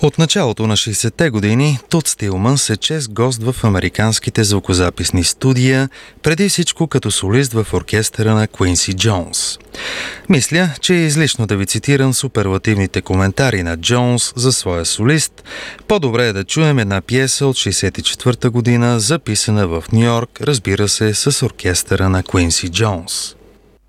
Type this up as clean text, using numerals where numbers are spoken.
От началото на 60-те години Тут Стилманс е чест гост в американските звукозаписни студия, преди всичко като солист в оркестъра на Куинси Джонс. Мисля, че е излишно да ви цитирам суперлативните коментари на Джонс за своя солист. По-добре е да чуем една пиеса от 64-та година, записана в Ню Йорк, разбира се, с оркестъра на Куинси Джонс.